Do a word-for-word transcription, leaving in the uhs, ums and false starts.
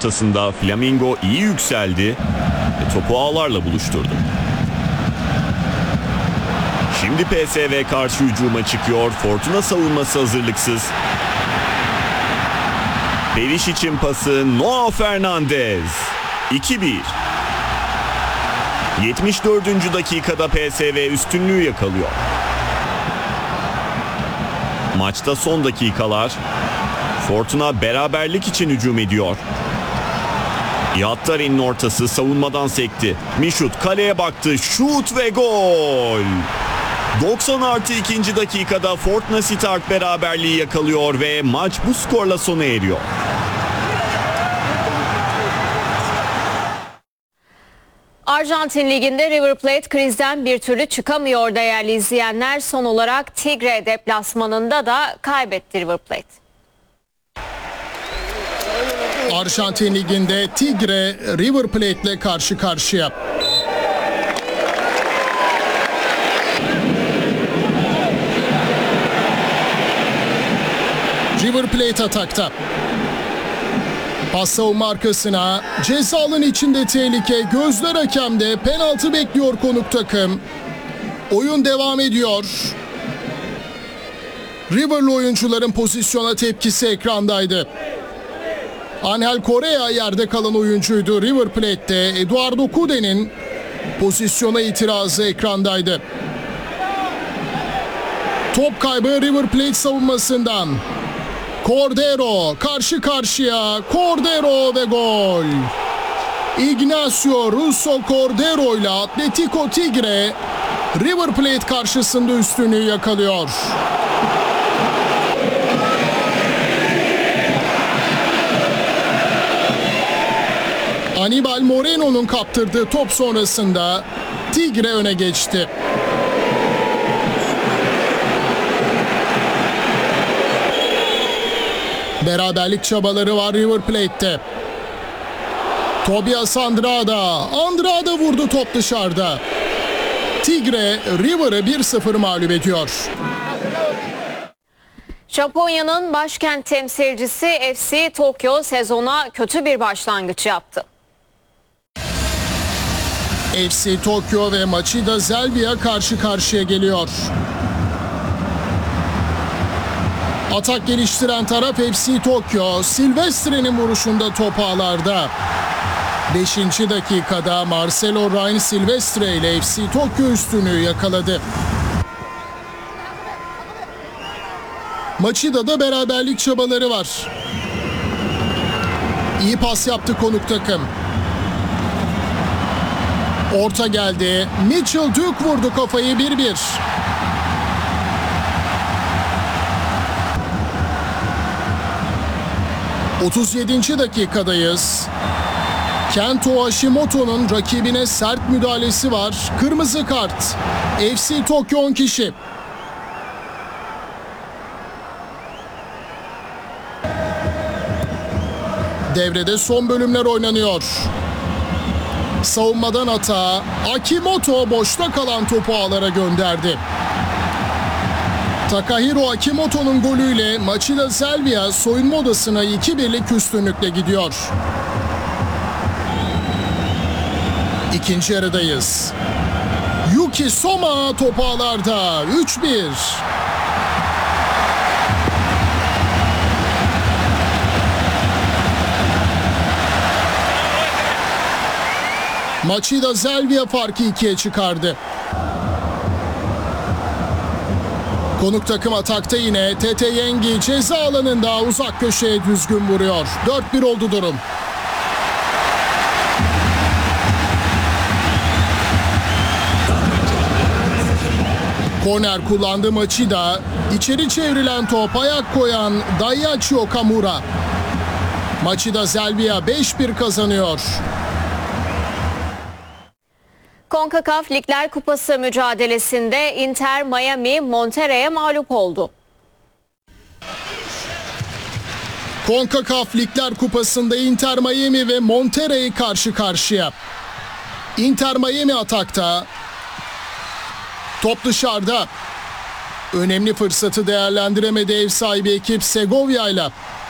ortasında Flamengo iyi yükseldi ve topu ağlarla buluşturdu. Şimdi P S V karşı hücuma çıkıyor. Fortuna savunması hazırlıksız. Perişic'in pası Noah Fernandez. iki bir. yetmiş dördüncü dakikada P S V üstünlüğü yakalıyor. Maçta son dakikalar. Fortuna beraberlik için hücum ediyor. Yattari'nin ortası savunmadan sekti. Mişut kaleye baktı. Şut ve gol. doksan artı ikinci dakikada Fortuna Sittard beraberliği yakalıyor ve maç bu skorla sona eriyor. Arjantin Ligi'nde River Plate krizden bir türlü çıkamıyor değerli izleyenler. Son olarak Tigre deplasmanında da kaybetti River Plate. Arjantin Ligi'nde Tigre River Plate ile karşı karşıya. River Plate atakta. Pas savunma arkasına, ceza alanı içinde tehlike, gözler hakemde, penaltı bekliyor konuk takım. Oyun devam ediyor. River'lı oyuncuların pozisyona tepkisi ekrandaydı. Angel Correa yerde kalan oyuncuydu River Plate'te. Eduardo Cude'nin pozisyona itirazı ekrandaydı. Top kaybı River Plate savunmasından. Cordero karşı karşıya, Cordero ve gol. Ignacio Russo Cordero ile Atletico Tigre River Plate karşısında üstünlüğü yakalıyor. Aníbal Moreno'nun kaptırdığı top sonrasında Tigre öne geçti. Beraberlik çabaları var River Plate'te. Tobias Andrada. Andrada vurdu, top dışarıda. Tigre River'ı bir sıfır mağlup ediyor. Japonya'nın başkent temsilcisi F C Tokyo sezona kötü bir başlangıç yaptı. F C Tokyo ve Machida Zelvia karşı karşıya geliyor. Atak geliştiren taraf F C Tokyo. Silvestre'nin vuruşunda top ağlarda. beşinci dakikada Marcelo Ryan Silvestre ile F C Tokyo üstünlüğü yakaladı. Machida'da beraberlik çabaları var. İyi pas yaptı konuk takım. Orta geldi. Mitchell Duke vurdu kafayı, bir bir. otuz yedinci dakikadayız. Kento Hashimoto'nun rakibine sert müdahalesi var. Kırmızı kart. F C Tokyo on kişi. Devrede son bölümler oynanıyor. Savunmadan hata. Akimoto boşta kalan topu ağlara gönderdi. Takahiro Akimoto'nun golüyle Machida Zelvia soyunma odasına iki birlik üstünlükle gidiyor. İkinci yarıdayız. Yuki Soma topu ağlarda. üç bir. Machida Zelvia farkı ikiye çıkardı. Konuk takım atakta yine. Tete Yengi ceza alanında uzak köşeye düzgün vuruyor. dört bir oldu durum. Korner kullandı Machida. İçeri çevrilen top, ayak koyan Daiichi Okamura. Machida Zelvia beş bir kazanıyor. CONCACAF Ligler Kupası mücadelesinde Inter Miami Monterrey'e mağlup oldu. CONCACAF Ligler Kupası'nda Inter Miami ve Monterrey karşı karşıya. Inter Miami atakta. Top dışarıda. Önemli fırsatı değerlendiremedi ev sahibi ekip Segovia ile.